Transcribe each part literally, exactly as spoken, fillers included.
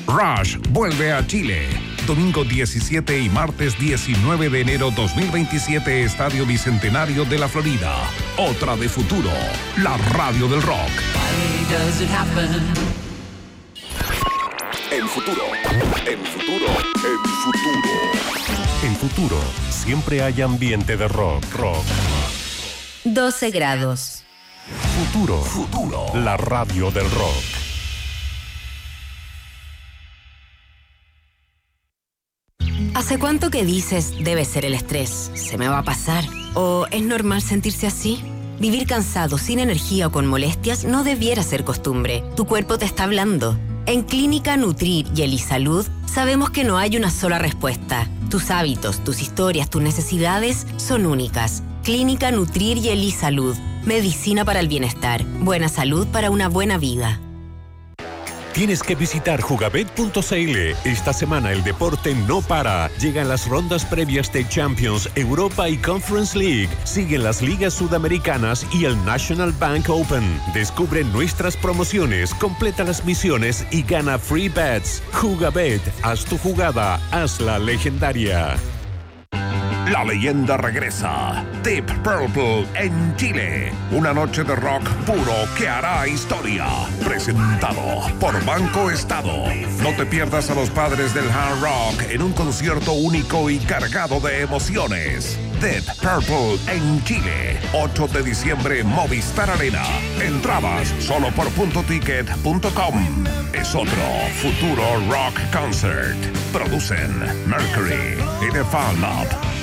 Rush vuelve a Chile. Domingo diecisiete y martes diecinueve de enero dos mil veintisiete, Estadio Bicentenario de la Florida. Otra de Futuro, la radio del rock. Why does it happen? En Futuro, en Futuro, en Futuro. En Futuro, siempre hay ambiente de rock, rock. doce grados. Futuro, Futuro, la radio del rock. ¿Hace cuánto que dices, debe ser el estrés, se me va a pasar? ¿O es normal sentirse así? Vivir cansado, sin energía o con molestias no debiera ser costumbre. Tu cuerpo te está hablando. En Clínica Nutrir y Elisalud sabemos que no hay una sola respuesta. Tus hábitos, tus historias, tus necesidades son únicas. Clínica Nutrir y Elisalud. Medicina para el bienestar. Buena salud para una buena vida. Tienes que visitar jugabet punto c l. Esta semana el deporte no para. Llegan las rondas previas de Champions, Europa y Conference League. Siguen las ligas sudamericanas y el National Bank Open. Descubre nuestras promociones, completa las misiones y gana free bets. Jugabet, haz tu jugada, hazla legendaria. La leyenda regresa. Deep Purple en Chile. Una noche de rock puro que hará historia. Presentado por Banco Estado. No te pierdas a los padres del hard rock en un concierto único y cargado de emociones. Deep Purple en Chile. ocho de diciembre, Movistar Arena. Entradas solo por punto ticket punto com. Es otro Futuro Rock Concert. Producen Mercury y The Fan Lab.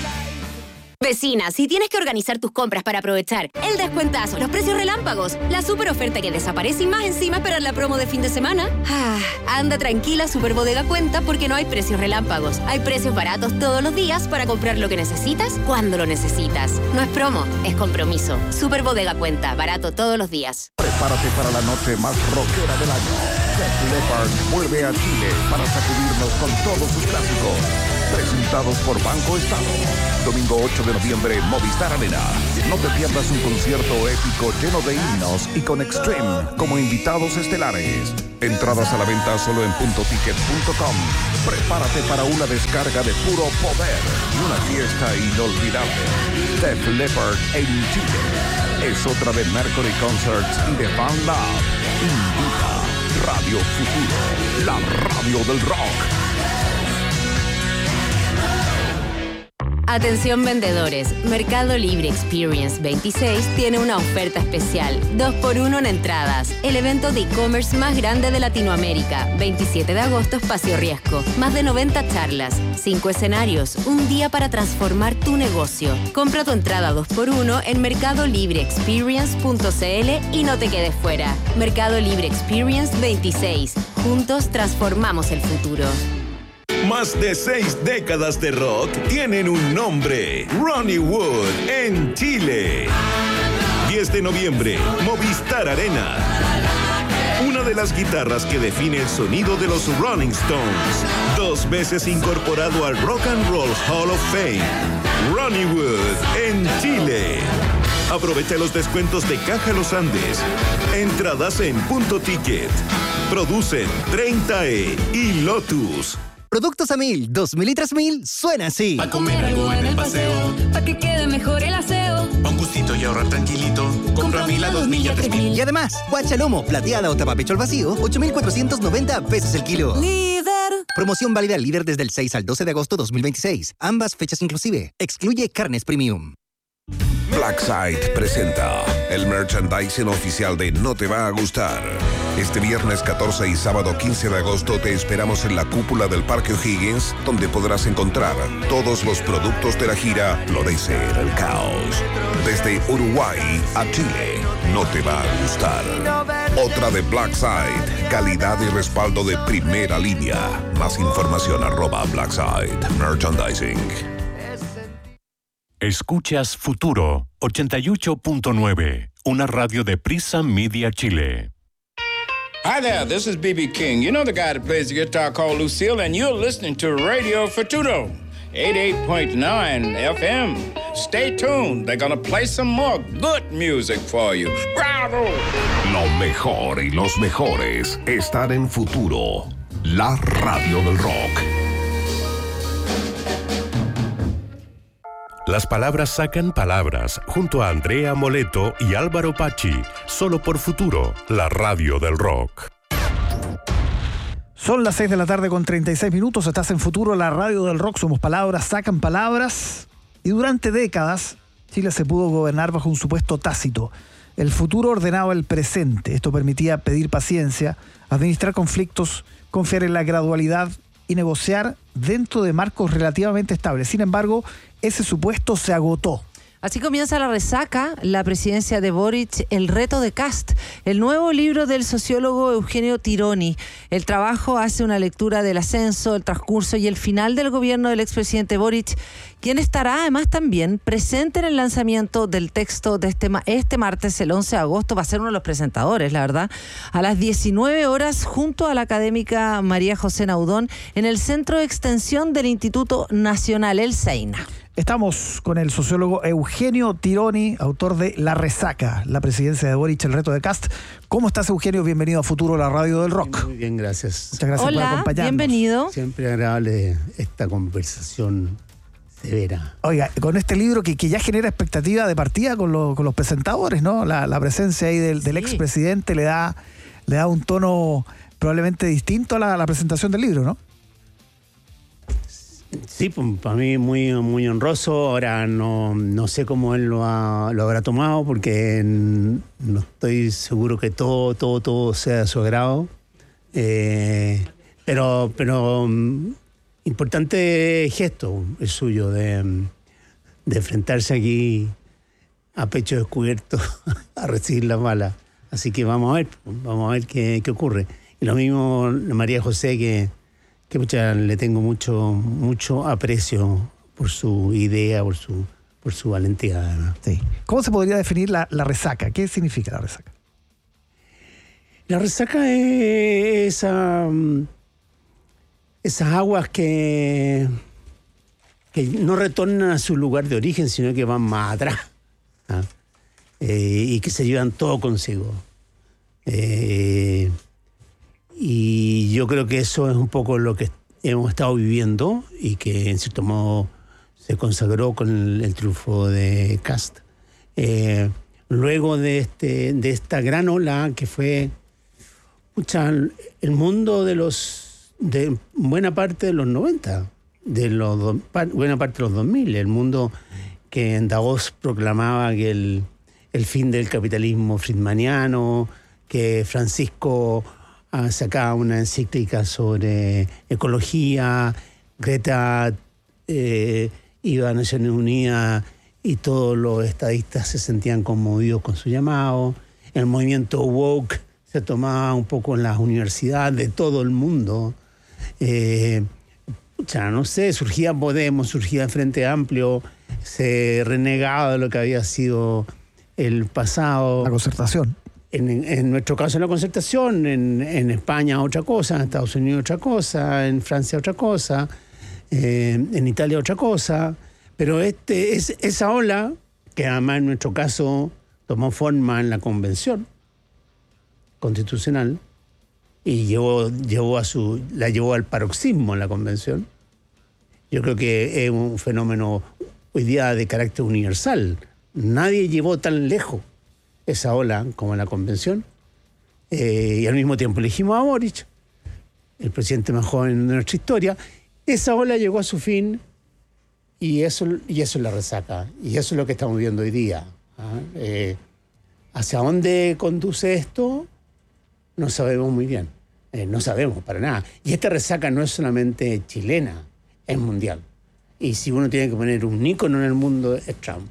Vecina, si tienes que organizar tus compras para aprovechar el descuentazo, los precios relámpagos, la super oferta que desaparece y más encima esperar la promo de fin de semana, ah, anda tranquila, Super Bodega Cuenta, porque no hay precios relámpagos. Hay precios baratos todos los días para comprar lo que necesitas cuando lo necesitas. No es promo, es compromiso. Super Bodega Cuenta, barato todos los días. Prepárate para la noche más rockera del año. Def Leppard vuelve a Chile para sacudirnos con todos sus clásicos. Presentados por Banco Estado. Domingo ocho de noviembre, Movistar Arena. No te pierdas un concierto épico lleno de himnos y con Extreme como invitados estelares. Entradas a la venta solo en punto ticket punto com. Prepárate para una descarga de puro poder y una fiesta inolvidable. Def Leppard en Chile. Es otra de Mercury Concerts y de Fan Lab. Invita Radio Futuro, la radio del rock. Atención vendedores, Mercado Libre Experience veintiséis tiene una oferta especial, dos por uno en entradas. El evento de e-commerce más grande de Latinoamérica, veintisiete de agosto, Espacio Riesgo. Más de noventa charlas, cinco escenarios, un día para transformar tu negocio. Compra tu entrada dos por uno en mercado libre experience punto c l y no te quedes fuera. Mercado Libre Experience veintiséis. Juntos transformamos el futuro. Más de seis décadas de rock tienen un nombre. Ronnie Wood en Chile. diez de noviembre, Movistar Arena. Una de las guitarras que define el sonido de los Rolling Stones. Dos veces incorporado al Rock and Roll Hall of Fame. Ronnie Wood en Chile. Aprovecha los descuentos de Caja Los Andes. Entradas en Punto Ticket. Producen treinta E y Lotus. Productos a mil, dos mil y tres mil, suena así. Pa' comer algo en el paseo, pa' que quede mejor el aseo. Pa' un gustito y ahorrar tranquilito, compra a mil a dos mil y a tres mil. Y además, guachalomo, plateada o tapapecho al vacío, ocho mil cuatrocientos noventa pesos el kilo. Líder. Promoción válida al líder desde el seis al doce de agosto dos mil veintiséis. Ambas fechas inclusive. Excluye carnes premium. Blackside presenta el merchandising oficial de No Te Va a Gustar. Este viernes catorce y sábado quince de agosto te esperamos en la cúpula del Parque O'Higgins, donde podrás encontrar todos los productos de la gira Florecer el Caos. Desde Uruguay a Chile, No Te Va a Gustar. Otra de Blackside, calidad y respaldo de primera línea. Más información arroba Blackside Merchandising. Escuchas Futuro ochenta y ocho punto nueve, una radio de Prisa Media Chile. Hi there, this is B B King. You know the guy that plays the guitar called Lucille, and you're listening to Radio Futuro, eighty-eight point nine F M. Stay tuned, they're gonna play some more good music for you. Bravo! Lo mejor y los mejores están en Futuro. la radio del rock. Las palabras sacan palabras, junto a Andrea Moleto y Álvaro Pachi, solo por Futuro, la radio del rock. Son las seis de la tarde con treinta y seis minutos, estás en Futuro, la radio del rock, somos palabras, sacan palabras, y durante décadas Chile se pudo gobernar bajo un supuesto tácito. El futuro ordenaba el presente, esto permitía pedir paciencia, administrar conflictos, confiar en la gradualidad y negociar dentro de marcos relativamente estables. Sin embargo, ese supuesto se agotó. Así comienza La Resaca, la presidencia de Boric, el reto de Kast, el nuevo libro del sociólogo Eugenio Tironi. El trabajo hace una lectura del ascenso, el transcurso y el final del gobierno del expresidente Boric, quien estará además también presente en el lanzamiento del texto de este, este martes, el once de agosto, va a ser uno de los presentadores, la verdad, a las diecinueve horas junto a la académica María José Naudón en el Centro de Extensión del Instituto Nacional, el SEINA. Estamos con el sociólogo Eugenio Tironi, autor de La Resaca, la presidencia de Boric, el reto de Kast. ¿Cómo estás, Eugenio? Bienvenido a Futuro, la radio del rock. Muy bien, gracias. Muchas gracias Hola, por acompañarnos. Bienvenido. Siempre agradable esta conversación severa. Oiga, con este libro que, que ya genera expectativa de partida con, lo, con los presentadores, ¿no? La, la presencia ahí del, del Sí. expresidente le da, le da un tono probablemente distinto a la, a la presentación del libro, ¿no? Sí, pues, para mí muy, muy honroso. Ahora no, no sé cómo él lo, ha, lo habrá tomado, porque no estoy seguro que todo, todo, todo sea de su agrado. Eh, pero, pero um, importante gesto el suyo de, de enfrentarse aquí a pecho descubierto a recibir las balas. Así que vamos a ver, vamos a ver qué, qué ocurre. Y lo mismo María José, que que mucha, le tengo mucho mucho aprecio por su idea, por su por su valentía, además. Sí. ¿Cómo se podría definir la, la resaca? ¿Qué significa la resaca? La resaca es esa, esas aguas que, que no retornan a su lugar de origen, sino que van más atrás, ¿ah? eh, y que se llevan todo consigo. Eh, Y yo creo que eso es un poco lo que hemos estado viviendo y que en cierto modo se consagró con el, el triunfo de Kast. Eh, luego de, este, de esta gran ola que fue pucha, el mundo de los de buena parte de los noventa, de los do, buena parte de los dos mil, el mundo que en Davos proclamaba que el, el fin del capitalismo friedmaniano, que Francisco sacaba una encíclica sobre ecología, Greta eh, iba a Naciones Unidas y todos los estadistas se sentían conmovidos con su llamado. El movimiento woke se tomaba un poco en las universidades de todo el mundo. Eh, ya no sé, surgía Podemos, surgía el Frente Amplio, se renegaba de lo que había sido el pasado. La concertación. En, en nuestro caso la concertación, en, en España otra cosa, en Estados Unidos otra cosa, en Francia otra cosa, eh, en Italia otra cosa, pero este es esa ola, que además en nuestro caso tomó forma en la Convención Constitucional y llevó, llevó a su, la llevó al paroxismo en la Convención. Yo creo que es un fenómeno hoy día de carácter universal. Nadie llevó tan lejos esa ola como en la Convención, eh, y al mismo tiempo elegimos a Boric, el presidente más joven de nuestra historia. Esa ola llegó a su fin y eso, y eso es la resaca, y eso es lo que estamos viendo hoy día. ¿Ah? Eh, ¿Hacia dónde conduce esto? No sabemos muy bien, eh, no sabemos para nada. Y esta resaca no es solamente chilena, es mundial. Y si uno tiene que poner un ícono en el mundo, es Trump.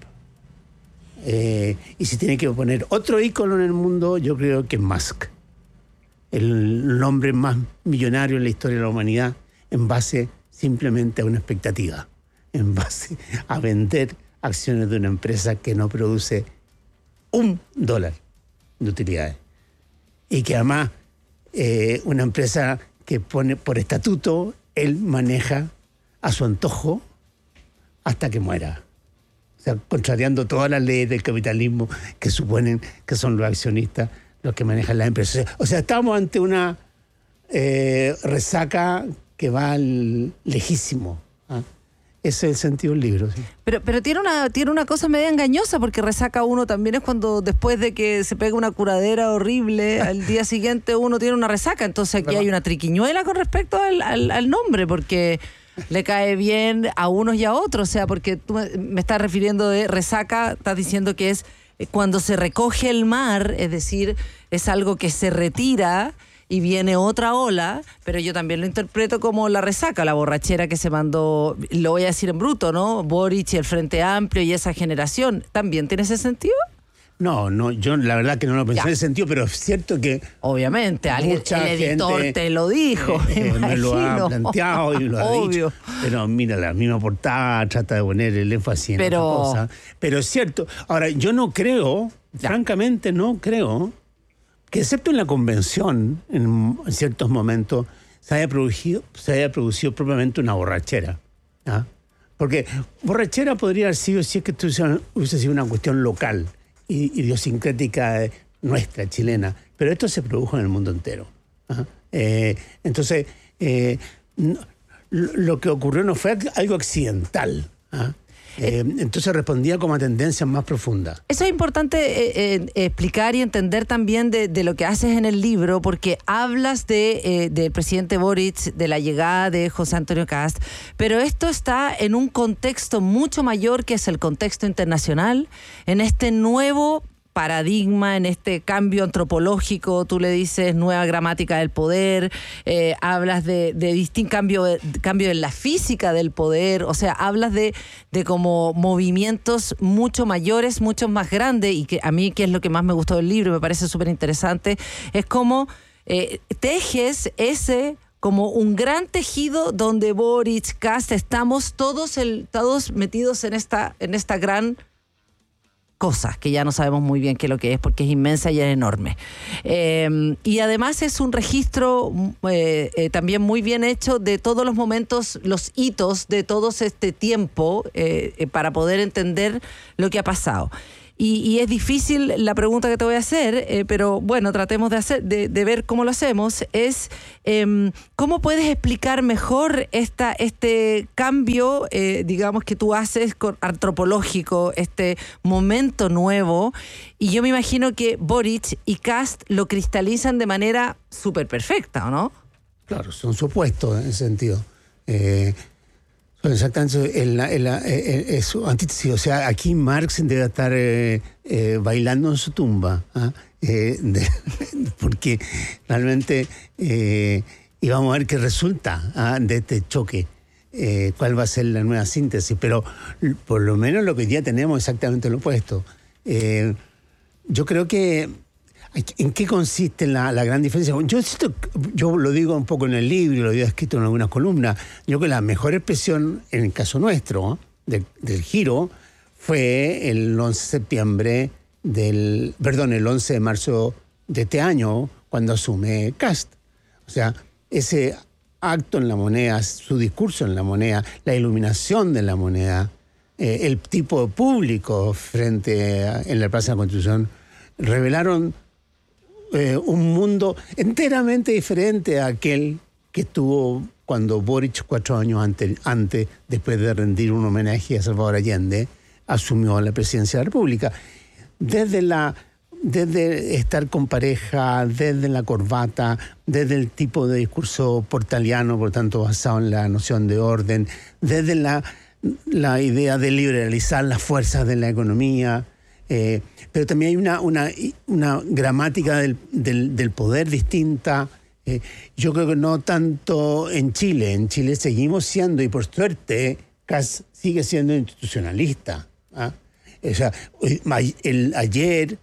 Eh, y si tiene que poner otro ícono en el mundo, yo creo que Musk, el, el hombre más millonario en la historia de la humanidad, en base simplemente a una expectativa, en base a vender acciones de una empresa que no produce un dólar de utilidades. Y que además eh, una empresa que pone por estatuto, él maneja a su antojo hasta que muera. O sea, contrariando todas las leyes del capitalismo que suponen que son los accionistas los que manejan las empresas. O sea, estamos ante una eh, resaca que va al lejísimo. ¿Ah? Ese es el sentido del libro. ¿Sí? Pero, pero tiene una tiene una cosa media engañosa, porque resaca uno también es cuando después de que se pega una curadera horrible, al día siguiente uno tiene una resaca. Entonces aquí hay una triquiñuela con respecto al, al, al nombre, porque le cae bien a unos y a otros. O sea, porque tú me estás refiriendo de resaca, estás diciendo que es cuando se recoge el mar, es decir, es algo que se retira y viene otra ola, pero yo también lo interpreto como la resaca, la borrachera que se mandó, lo voy a decir en bruto, ¿no? Boric y el Frente Amplio y esa generación. ¿También tiene ese sentido? No, no, yo la verdad que no lo pensé Ya. en ese sentido, pero es cierto que... Obviamente, alguien, el editor gente, te lo dijo, eh, me, me lo ha imagino. planteado y me lo ha Obvio. dicho. Pero mira, la misma portada trata de poner el énfasis en Pero- otra cosa. Pero es cierto. Ahora, yo no creo, Ya. francamente no creo, que excepto en la convención, en, en ciertos momentos, se haya producido, se haya producido propiamente una borrachera. ¿Ah? Porque borrachera podría haber sido si es que esto hubiese- hubiese sido una cuestión local, i- idiosincrática eh, nuestra, chilena. Pero esto se produjo en el mundo entero. ¿Ah? Eh, entonces, eh, no- lo, lo que ocurrió no fue algo accidental. ¿Ah? Eh, entonces respondía como a tendencias más profundas. Eso es importante eh, eh, explicar y entender también de, de lo que haces en el libro, porque hablas de, eh, del presidente Boric, de la llegada de José Antonio Kast, pero esto está en un contexto mucho mayor, que es el contexto internacional, en este nuevo paradigma, en este cambio antropológico. Tú le dices nueva gramática del poder, eh, hablas de, de distinto cambio, cambio en la física del poder, o sea, hablas de, de como movimientos mucho mayores, mucho más grandes, y que a mí, que es lo que más me gustó del libro, me parece súper interesante, es como eh, tejes ese como un gran tejido donde Boric, Kast, estamos todos, el, todos metidos en esta, en esta gran cosas que ya no sabemos muy bien qué es lo que es, porque es inmensa y es enorme. Eh, y además es un registro eh, eh, también muy bien hecho de todos los momentos, los hitos de todo este tiempo, eh, eh, para poder entender lo que ha pasado. Y, y es difícil la pregunta que te voy a hacer, eh, pero bueno, tratemos de, hacer, de, de ver cómo lo hacemos. Es eh, ¿cómo puedes explicar mejor esta, este cambio, eh, digamos, que tú haces con, antropológico, este momento nuevo? Y yo me imagino que Boric y Kast lo cristalizan de manera súper perfecta, ¿o no? Claro, son supuestos en ese sentido. Eh, son exactamente en la, en la, eh, eh, su antítesis. O sea, aquí Marx debe estar eh, eh, bailando en su tumba. ¿Ah? Eh, de, porque realmente eh, y vamos a ver qué resulta ¿ah? de este choque. Eh, cuál va a ser la nueva síntesis. Pero por lo menos lo que hoy día tenemos es exactamente lo opuesto. Eh, yo creo que ¿en qué consiste la, la gran diferencia? Yo, yo lo digo un poco en el libro, lo he escrito en algunas columnas. Yo creo que la mejor expresión, en el caso nuestro, de, del giro, fue el once de septiembre del... Perdón, el once de marzo de este año, cuando asume Kast. O sea, ese acto en la moneda, su discurso en la moneda, la iluminación de la moneda, eh, el tipo de público frente a, en la Plaza de la Constitución, revelaron Eh, un mundo enteramente diferente a aquel que estuvo cuando Boric, cuatro años antes, antes, después de rendir un homenaje a Salvador Allende, asumió la presidencia de la República. Desde, la, desde estar con pareja, desde la corbata, desde el tipo de discurso portaliano, por tanto basado en la noción de orden, desde la, la idea de liberalizar las fuerzas de la economía. Eh, pero también hay una, una, una gramática del, del, del poder distinta. Eh, yo creo que no tanto en Chile. En Chile seguimos siendo, y por suerte, Kast sigue siendo institucionalista. ¿Ah? O sea, el, ayer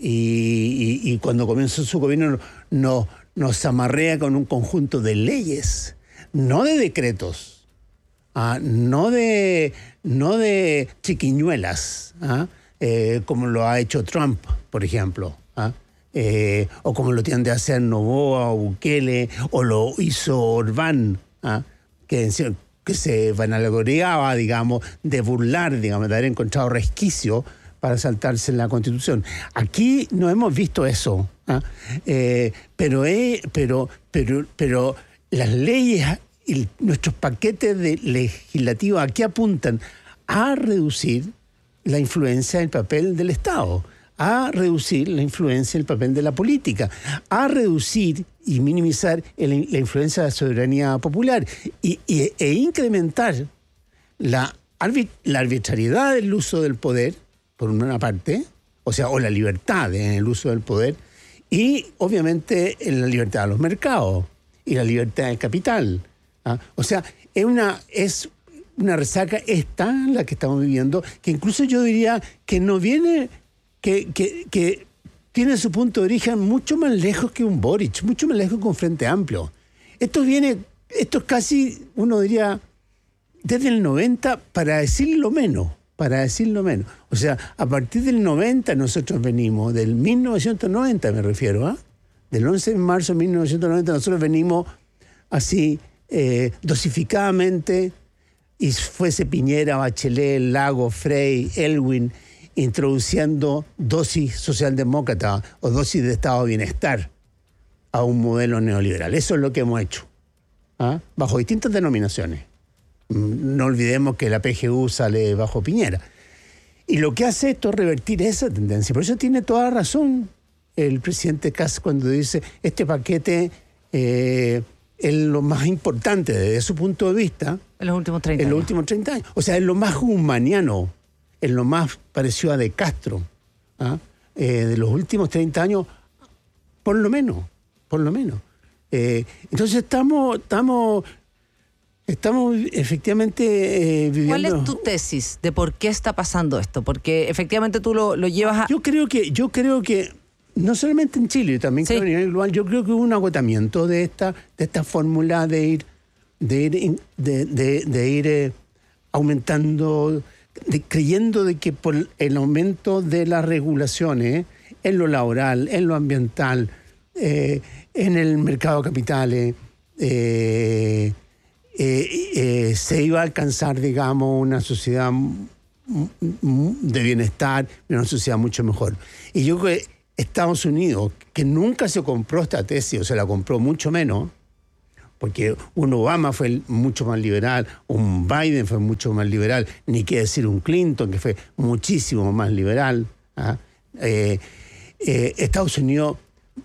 y, y, y cuando comenzó su gobierno no, nos amarrea con un conjunto de leyes, no de decretos, ¿ah? no, de, no de chiquiñuelas, ¿ah? Eh, como lo ha hecho Trump, por ejemplo, ¿ah? eh, o como lo tiende a hacer Noboa o Bukele, o lo hizo Orbán, ¿ah? que, que se vanagloriaba, digamos, de burlar, digamos, de haber encontrado resquicio para saltarse la Constitución. Aquí no hemos visto eso. ¿ah? Eh, pero, eh, pero, pero, pero las leyes y nuestros paquetes de legislativos, ¿a qué apuntan? A reducir la influencia del papel del Estado, a reducir la influencia del papel de la política, a reducir y minimizar el, la influencia de la soberanía popular y, y, e incrementar la, arbit, la arbitrariedad del uso del poder, por una parte, o sea, o la libertad en el uso del poder, y obviamente la libertad de los mercados y la libertad del capital. ¿ah? O sea, es una, es una resaca esta, la que estamos viviendo, que incluso yo diría que no viene, que, que, que tiene su punto de origen mucho más lejos que un Boric, mucho más lejos que un Frente Amplio. Esto viene, esto es casi, uno diría, desde el noventa, para decirlo menos, para decirlo menos. O sea, a partir del noventa nosotros venimos, del mil novecientos noventa me refiero, ¿ah? Del once de marzo de mil novecientos noventa nosotros venimos así, eh, dosificadamente, y fuese Piñera, Bachelet, Lago, Frey, Elwin, introduciendo dosis socialdemócrata o dosis de estado de bienestar a un modelo neoliberal. Eso es lo que hemos hecho, ¿ah? Bajo distintas denominaciones. No olvidemos que la P G U sale bajo Piñera. Y lo que hace esto es revertir esa tendencia. Por eso tiene toda razón el presidente Kast cuando dice este paquete eh, es lo más importante desde su punto de vista. En los últimos treinta en años. los últimos treinta años. O sea, es lo más humaniano, es lo más parecido a De Castro, ¿ah? eh, de los últimos treinta años, por lo menos, por lo menos. Eh, entonces estamos, estamos, estamos efectivamente eh, viviendo... ¿Cuál es tu tesis de por qué está pasando esto? Porque efectivamente tú lo, lo llevas a... Yo creo que, yo creo que no solamente en Chile, también sí. creo a nivel global, yo creo que hubo un agotamiento de esta, de esta fórmula de ir, de ir, de, de, de ir eh, aumentando, de, creyendo de que por el aumento de las regulaciones en lo laboral, en lo ambiental, eh, en el mercado de capitales, eh, eh, eh, se iba a alcanzar, digamos, una sociedad de bienestar, una sociedad mucho mejor. Y yo creo que Estados Unidos, que nunca se compró esta tesis, o se la compró mucho menos, porque un Obama fue mucho más liberal, un Biden fue mucho más liberal, ni qué decir un Clinton, que fue muchísimo más liberal. ¿ah? Eh, eh, Estados Unidos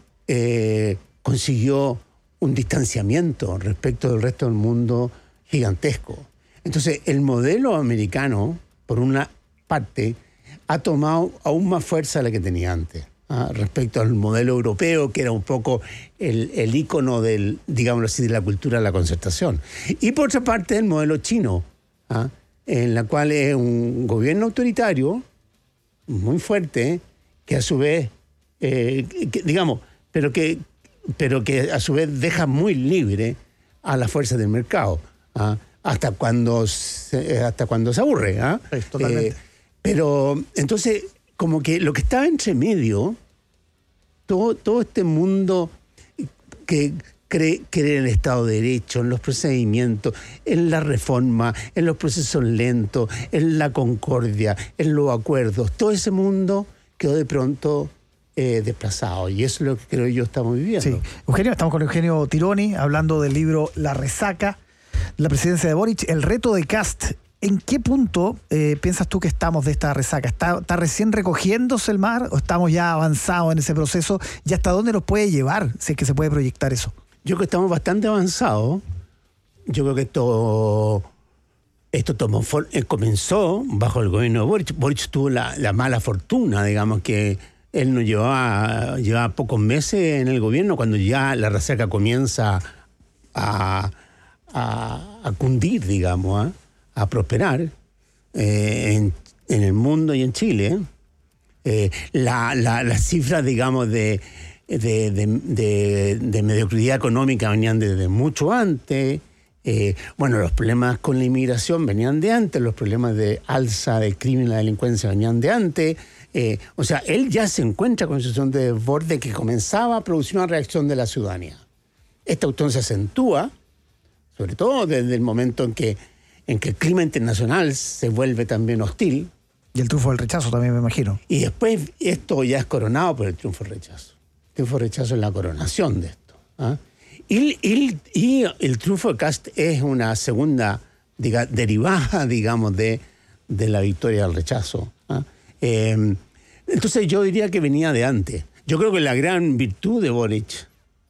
eh, consiguió un distanciamiento respecto del resto del mundo gigantesco. Entonces, el modelo americano, por una parte, ha tomado aún más fuerza de la que tenía antes. ¿ah? Respecto al modelo europeo, que era un poco el, el ícono del, digámoslo así, de la cultura de la concertación. Y por otra parte, el modelo chino, ¿ah? en la cual es un gobierno autoritario muy fuerte, que a su vez, eh, que, digamos, pero que, pero que a su vez deja muy libre a las fuerzas del mercado, ¿ah? hasta cuando se, hasta cuando se aburre. ¿ah? Sí, totalmente. Eh, pero entonces, como que lo que estaba entre medio, todo, todo este mundo que cree, cree en el Estado de Derecho, en los procedimientos, en la reforma, en los procesos lentos, en la concordia, en los acuerdos, todo ese mundo quedó de pronto eh, desplazado. Y eso es lo que creo yo estamos viviendo. Sí. Eugenio, estamos con Eugenio Tironi hablando del libro La resaca, la presidencia de Boric, el reto de Kast. ¿En qué punto eh, piensas tú que estamos de esta resaca? ¿Está, ¿Está recién recogiéndose el mar o estamos ya avanzados en ese proceso? ¿Y hasta dónde nos puede llevar, si es que se puede proyectar eso? Yo creo que estamos bastante avanzados. Yo creo que esto, esto tomó, eh, comenzó bajo el gobierno de Boric. Boric tuvo la, la mala fortuna, digamos, que él no llevaba, llevaba pocos meses en el gobierno cuando ya la resaca comienza a, a, a cundir, digamos, ¿eh? a prosperar eh, en, en el mundo y en Chile. Eh, la, la, las cifras, digamos, de, de, de, de, de mediocridad económica venían desde mucho antes. Eh, bueno, los problemas con la inmigración venían de antes, los problemas de alza del crimen y la delincuencia venían de antes. Eh, o sea, él ya se encuentra con una situación de desborde que comenzaba a producir una reacción de la ciudadanía. Esta cuestión se acentúa, sobre todo desde el momento en que en que el clima internacional se vuelve también hostil. Y el triunfo del rechazo también, me imagino. Y después esto ya es coronado por el triunfo del rechazo. triunfo de rechazo es la coronación de esto. ¿ah? Y, y, y el triunfo de Kast es una segunda diga, derivada, digamos, de, de la victoria del rechazo. ¿ah? Eh, entonces yo diría que venía de antes. Yo creo que la gran virtud de Boric,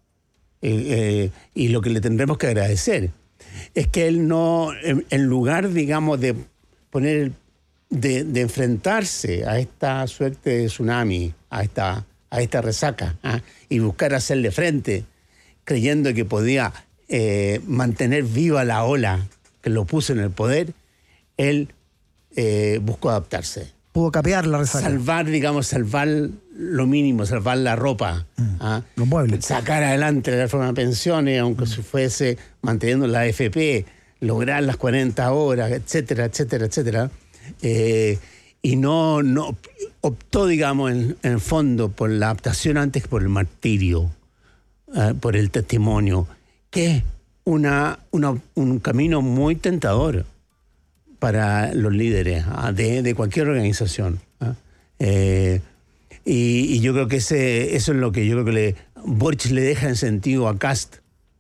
eh, eh, y lo que le tendremos que agradecer, es que él no, en, en lugar, digamos, de poner, de, de enfrentarse a esta suerte de tsunami, a esta, a esta resaca, ¿ah? y buscar hacerle frente, creyendo que podía eh, mantener viva la ola que lo puso en el poder, él eh, buscó adaptarse. Pudo capear la resaca. Salvar, digamos, salvar lo mínimo, salvar la ropa. Mm, ¿ah? Los muebles. Sacar adelante la reforma de pensiones, aunque mm. se fuese manteniendo la A F P, lograr las cuarenta horas, etcétera, etcétera, etcétera. Eh, y no, no optó, digamos, en, en el fondo por la adaptación antes que por el martirio, eh, por el testimonio, que es una, una, un camino muy tentador para los líderes ¿ah? de, de cualquier organización. ¿ah? Eh, y, y yo creo que ese, eso es lo que yo creo que le, Boric le deja en sentido a Kast,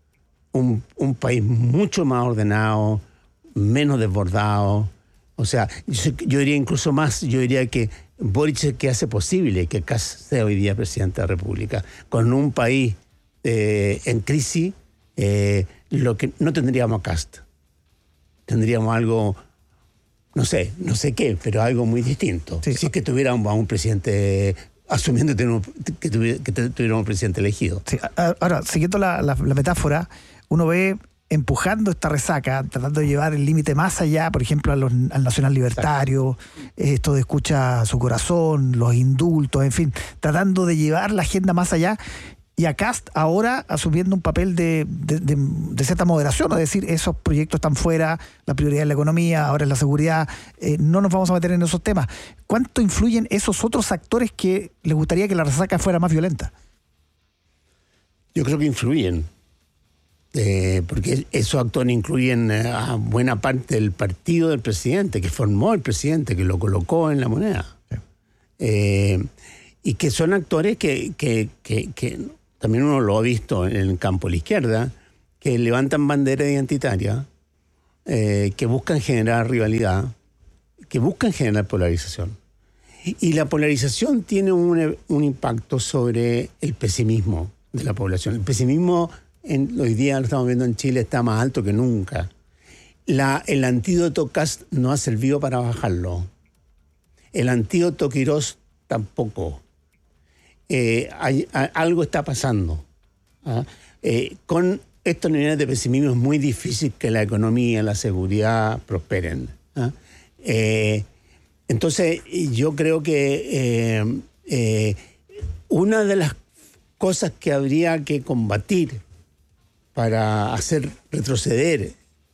un, un país mucho más ordenado, menos desbordado. O sea, yo, yo diría incluso más, yo diría que Boric es el que hace posible que Kast sea hoy día presidente de la República. Con un país eh, en crisis, eh, lo que no tendríamos a Kast. Tendríamos algo... No sé, no sé qué, pero algo muy distinto. Sí. Si es que tuviéramos a un presidente, asumiendo que tuviéramos un presidente elegido. Sí. Ahora, siguiendo la, la, la metáfora, uno ve empujando esta resaca, tratando de llevar el límite más allá, por ejemplo, a los, al nacional libertario, exacto, esto de escucha a su corazón, los indultos, en fin, tratando de llevar la agenda más allá. Y a Kast ahora asumiendo un papel de, de, de, de cierta moderación, es decir, esos proyectos están fuera, la prioridad es la economía, ahora es la seguridad, eh, no nos vamos a meter en esos temas. ¿Cuánto influyen esos otros actores que les gustaría que la resaca fuera más violenta? Yo creo que influyen, eh, porque esos actores incluyen a buena parte del partido del presidente, que formó el presidente, que lo colocó en la moneda. Sí. Eh, y que son actores que... que, que, que también uno lo ha visto en el campo de la izquierda, que levantan bandera identitaria, eh, que buscan generar rivalidad, que buscan generar polarización. Y la polarización tiene un, un impacto sobre el pesimismo de la población. El pesimismo, en, hoy día lo estamos viendo en Chile, está más alto que nunca. La, el antídoto Kast no ha servido para bajarlo. El antídoto Quirós tampoco. Eh, hay, hay, algo está pasando. ¿ah? Eh, con estos niveles de pesimismo es muy difícil que la economía, la seguridad prosperen. ¿ah? Eh, entonces, yo creo que eh, eh, una de las cosas que habría que combatir para hacer retroceder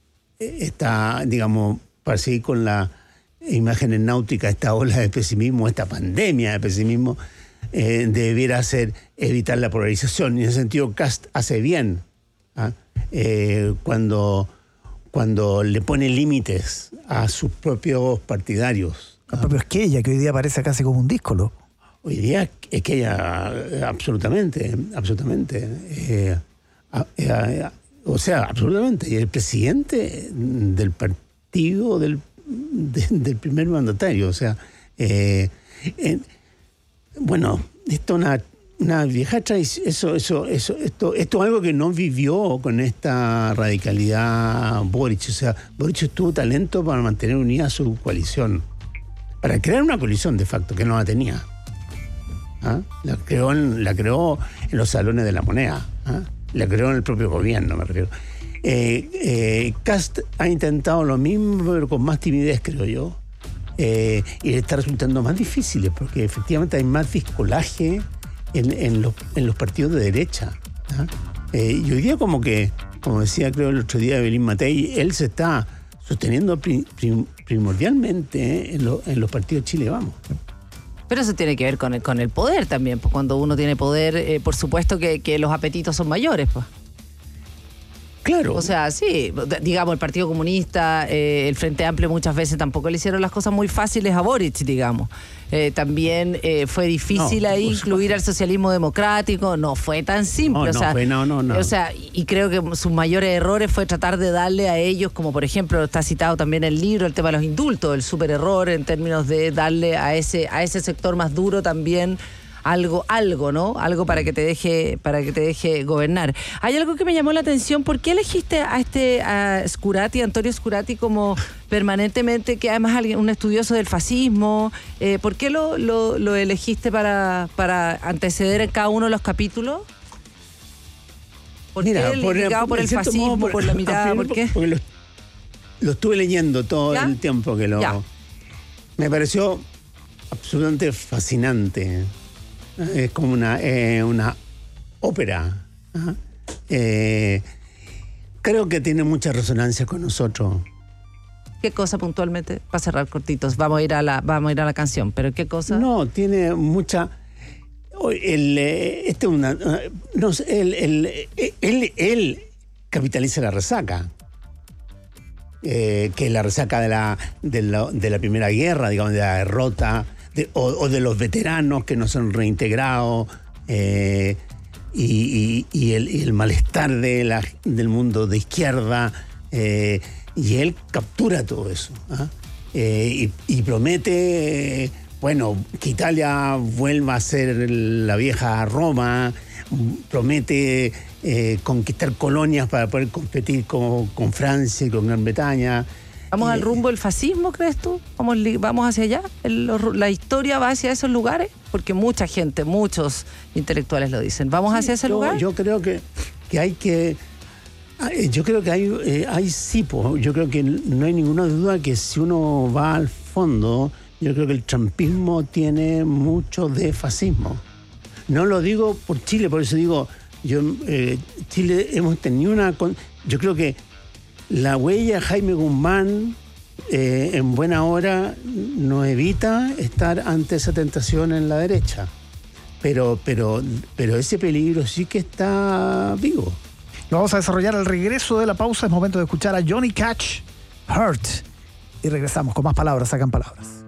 esta, digamos, para seguir con la imagen náutica, esta ola de pesimismo, esta pandemia de pesimismo, Eh, debiera ser evitar la polarización. Y en ese sentido Kast hace bien ¿ah? eh, cuando, cuando le pone límites a sus propios partidarios. Al propio Esquella, que hoy día parece casi como un díscolo. Hoy día Esquella, absolutamente, absolutamente. Eh, eh, eh, o sea, absolutamente. Y el presidente del partido del, de, del primer mandatario. O sea, eh, eh, bueno, esto es una, una vieja tradición, eso, eso, eso, esto, esto es algo que no vivió con esta radicalidad Boric. O sea, Boric tuvo talento para mantener unida su coalición, para crear una coalición de facto que no la tenía. ¿Ah? La creó en, la creó en los salones de la moneda, ¿ah? La creó en el propio gobierno, me refiero. Eh, eh, Kast ha intentado lo mismo, pero con más timidez, creo yo. Eh, y le está resultando más difícil porque efectivamente hay más discolaje en, en, los, en los partidos de derecha. ¿ah? Eh, y hoy día como que, como decía creo el otro día Evelyn Matei, él se está sosteniendo prim, prim, primordialmente eh, en, lo, en los partidos de Chile Vamos. Pero eso tiene que ver con el, con el poder también, pues cuando uno tiene poder, eh, por supuesto que, que los apetitos son mayores, pues. Claro. O sea, sí, digamos, el Partido Comunista, eh, el Frente Amplio muchas veces tampoco le hicieron las cosas muy fáciles a Boric, digamos. Eh, también eh, fue difícil no, ahí incluir al socialismo democrático, no fue tan simple. No, o sea, no, fue, no, no, no. O sea, y creo que sus mayores errores fue tratar de darle a ellos, como por ejemplo está citado también en el libro, el tema de los indultos, el súper error en términos de darle a ese, a ese sector más duro también algo, algo, ¿no? Algo para que te deje, para que te deje gobernar. Hay algo que me llamó la atención. ¿Por qué elegiste a este a Scurati, Antonio Scurati, como permanentemente, que además alguien, un estudioso del fascismo? Eh, ¿Por qué lo, lo, lo elegiste para, para anteceder en cada uno de los capítulos? ¿Por Mira, qué por, ligado por el fascismo, modo, por, por la mirada? ¿Por qué? Porque lo, lo estuve leyendo todo ¿Ya? el tiempo que lo... Ya. Me pareció absolutamente fascinante. Es como una, eh, una ópera. Eh, creo que tiene mucha resonancia con nosotros. ¿Qué cosa puntualmente? Para cerrar cortitos, vamos a ir a la, vamos a ir a la canción, pero ¿qué cosa? No, tiene mucha... El, este una, no, el, el, él, él capitaliza la resaca. Eh, que es la resaca de la, de, la, de la Primera Guerra, digamos, de la derrota... De, o, o de los veteranos que no son reintegrados eh, y, y, y, el, y el malestar de la, del mundo de izquierda eh, y él captura todo eso ¿eh? Eh, y, y promete eh, bueno, que Italia vuelva a ser la vieja Roma, promete eh, conquistar colonias para poder competir con, con Francia y con Gran Bretaña. ¿Vamos al rumbo del fascismo, crees tú? ¿Vamos, vamos hacia allá? ¿El, ¿La historia va hacia esos lugares? Porque mucha gente, muchos intelectuales lo dicen. ¿Vamos hacia ese yo, lugar? Yo creo que, que hay que... Yo creo que hay, eh, hay sí, po. Yo creo que no hay ninguna duda que si uno va al fondo, yo creo que el trumpismo tiene mucho de fascismo. No lo digo por Chile, por eso digo, yo eh, Chile hemos tenido una... Yo creo que la huella de Jaime Guzmán, eh, en buena hora, nos evita estar ante esa tentación en la derecha. Pero, pero, pero ese peligro sí que está vivo. Lo vamos a desarrollar al regreso de la pausa. Es momento de escuchar a Johnny Cash, Hurt. Y regresamos con más palabras, sacan palabras.